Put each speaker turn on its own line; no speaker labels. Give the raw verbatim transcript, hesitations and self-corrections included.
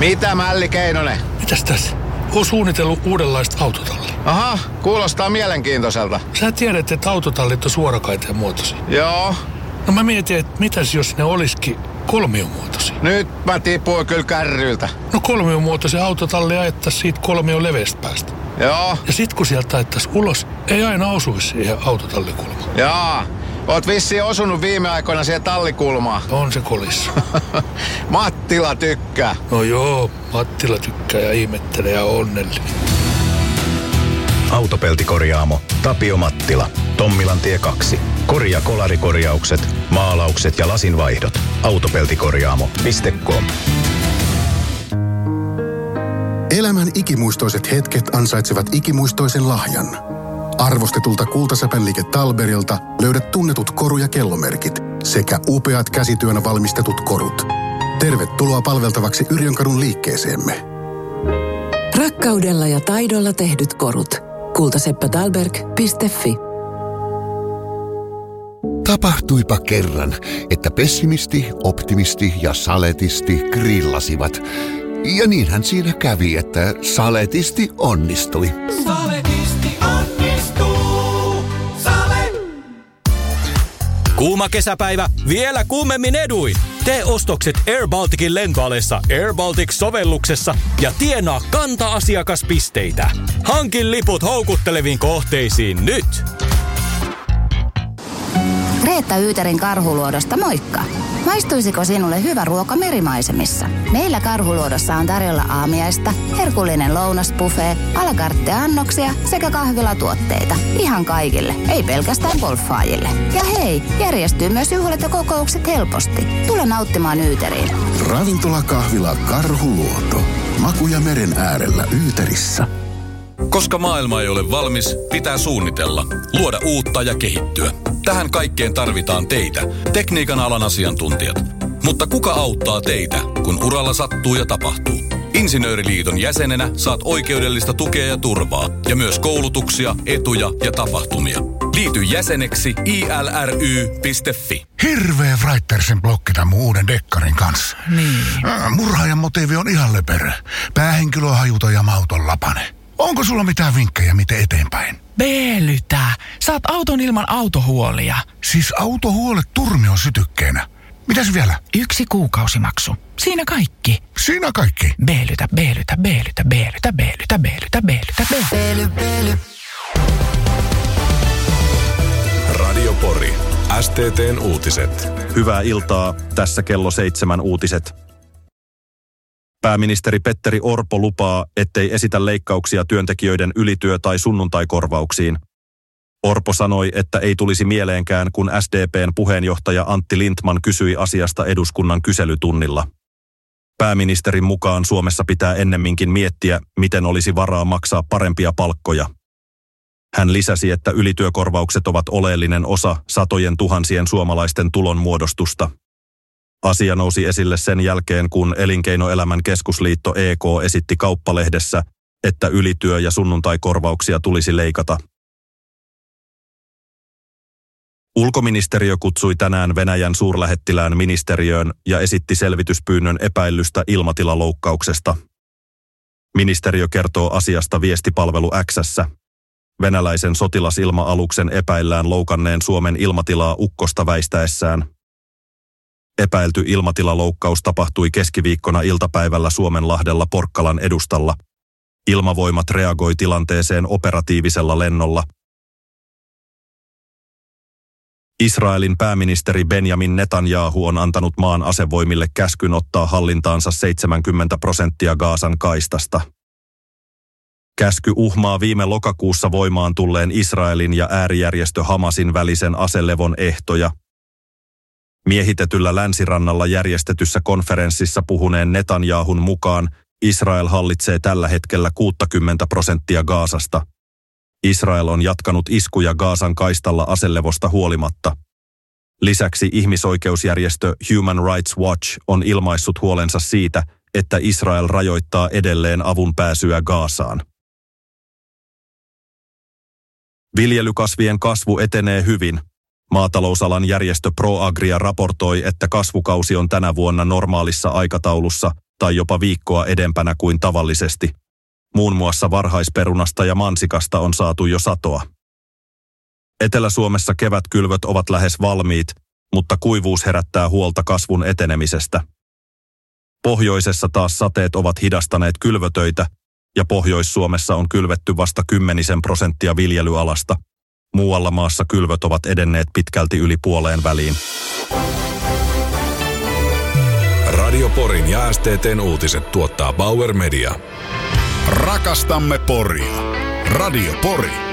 Mitä Mälli Keinonen?
Mitäs tässä? Oon suunnitellut uudenlaista autotallia.
Aha, kuulostaa mielenkiintoiselta.
Sä tiedät, että autotallit on suorakaiteen muotoisia.
Joo.
No mä mietin, että mitäs jos ne olisikin kolmiomuotoisia.
Nyt mä tipuin kyllä kärryltä.
No kolmiomuotoisia autotallia ajettaisiin siitä kolmion leveästä päästä.
Joo.
Ja sit kun sieltä ajettaisiin ulos, ei aina osuisi siihen autotallikulmaan.
Jaa. Oot vissiin osunut viime aikoina siihen tallikulmaan.
On se kolissa.
Mattila tykkää.
No joo, Mattila tykkää ja ihmettelee ja onnellinen.
Autopeltikorjaamo Tapio Mattila. Tommilantie kaksi. Korjaa kolarikorjaukset, maalaukset ja lasinvaihdot. Autopeltikorjaamo piste com.
Elämän ikimuistoiset hetket ansaitsevat ikimuistoisen lahjan. Arvostetulta Kultasäpänliike Talberilta löydät tunnetut koru- ja kellomerkit sekä upeat käsityönä valmistetut korut. Tervetuloa palveltavaksi Yrjönkadun liikkeeseemme.
Rakkaudella ja taidolla tehdyt korut. kultaseppä-talberg piste fi.
Tapahtuipa kerran, että pessimisti, optimisti ja saletisti grillasivat. Ja niinhän siinä kävi, että saletisti onnistui.
Saletisti onnistuu. Sale.
Kuuma kesäpäivä, vielä kuumemmin eduin. Tee ostokset Air Balticin lentoalessa Air Baltic-sovelluksessa ja tienaa kanta-asiakaspisteitä. Hankin liput houkutteleviin kohteisiin nyt.
Reetta Yyterin Karhuluodosta moikka! Maistuisiko sinulle hyvä ruoka merimaisemissa? Meillä Karhuluodossa on tarjolla aamiaista, herkullinen lounasbuffet, à la carte annoksia sekä kahvilatuotteita. Ihan kaikille, ei pelkästään golfaajille. Ja hei, järjestyy myös juhlat ja kokoukset helposti. Tule nauttimaan Yyteriin.
Ravintola kahvila Karhuluoto. Makuja meren äärellä Yyterissä.
Koska maailma ei ole valmis, pitää suunnitella, luoda uutta ja kehittyä. Tähän kaikkeen tarvitaan teitä, tekniikan alan asiantuntijat. Mutta kuka auttaa teitä, kun uralla sattuu ja tapahtuu? Insinööriliiton jäsenenä saat oikeudellista tukea ja turvaa, ja myös koulutuksia, etuja ja tapahtumia. Liity jäseneksi i l r y piste f i.
Hirveä Writersen blokki tämän mun uuden dekkarin kanssa.
Niin.
Äh, murhaajan motiivi on ihan löperö. Päähenkilö on hajuton ja mauton lapane. Onko sulla mitään vinkkejä, miten eteenpäin?
Beelytä! Saat auton ilman autohuolia.
Siis autohuolet turmion sytykkeenä. Mitäs vielä?
Yksi kuukausimaksu. Siinä kaikki.
Siinä kaikki?
Beelytä, beelytä, beelytä, beelytä, beelytä, beelytä, beelytä, beelytä.
Beely, beely.
Radio Pori. S T T:n uutiset.
Hyvää iltaa. Tässä kello seitsemän uutiset. Pääministeri Petteri Orpo lupaa, ettei esitä leikkauksia työntekijöiden ylityö- tai sunnuntaikorvauksiin. Orpo sanoi, että ei tulisi mieleenkään, kun S D P:n puheenjohtaja Antti Lindtman kysyi asiasta eduskunnan kyselytunnilla. Pääministerin mukaan Suomessa pitää ennemminkin miettiä, miten olisi varaa maksaa parempia palkkoja. Hän lisäsi, että ylityökorvaukset ovat oleellinen osa satojen tuhansien suomalaisten tulonmuodostusta. Asia nousi esille sen jälkeen, kun Elinkeinoelämän keskusliitto E K esitti Kauppalehdessä, että ylityö- ja sunnuntaikorvauksia tulisi leikata. Ulkoministeriö kutsui tänään Venäjän suurlähettilään ministeriöön ja esitti selvityspyynnön epäillystä ilmatilaloukkauksesta. Ministeriö kertoo asiasta viestipalvelu X:ssä. Venäläisen sotilasilma-aluksen epäillään loukanneen Suomen ilmatilaa ukkosta väistäessään. Epäilty ilmatilaloukkaus tapahtui keskiviikkona iltapäivällä Suomenlahdella Porkkalan edustalla. Ilmavoimat reagoi tilanteeseen operatiivisella lennolla. Israelin pääministeri Benjamin Netanyahu on antanut maan asevoimille käskyn ottaa hallintaansa seitsemänkymmentä prosenttia Gazan kaistasta. Käsky uhmaa viime lokakuussa voimaan tulleen Israelin ja äärijärjestö Hamasin välisen aselevon ehtoja. Miehitetyllä länsirannalla järjestetyssä konferenssissa puhuneen Netanyahun mukaan Israel hallitsee tällä hetkellä kuusikymmentä prosenttia Gazasta. Israel on jatkanut iskuja Gazan kaistalla aselevosta huolimatta. Lisäksi ihmisoikeusjärjestö Human Rights Watch on ilmaissut huolensa siitä, että Israel rajoittaa edelleen avun pääsyä Gazaan. Viljelykasvien kasvu etenee hyvin. Maatalousalan järjestö ProAgria raportoi, että kasvukausi on tänä vuonna normaalissa aikataulussa tai jopa viikkoa edempänä kuin tavallisesti. Muun muassa varhaisperunasta ja mansikasta on saatu jo satoa. Etelä-Suomessa kevätkylvöt ovat lähes valmiit, mutta kuivuus herättää huolta kasvun etenemisestä. Pohjoisessa taas sateet ovat hidastaneet kylvötöitä, ja Pohjois-Suomessa on kylvetty vasta kymmenisen prosenttia viljelyalasta. Muualla maassa kylvöt ovat edenneet pitkälti yli puoleen väliin.
Radio Porin ja S T T:n uutiset tuottaa Bauer Media.
Rakastamme Poria. Radio Pori.